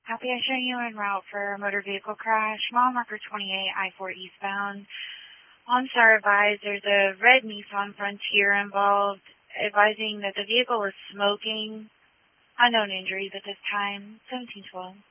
Copy, I show you en route for a motor vehicle crash, mile marker 28, I-4 eastbound. OnStar advised there's a red Nissan Frontier involved, advising that the vehicle is smoking. Unknown injuries at this time, 1712.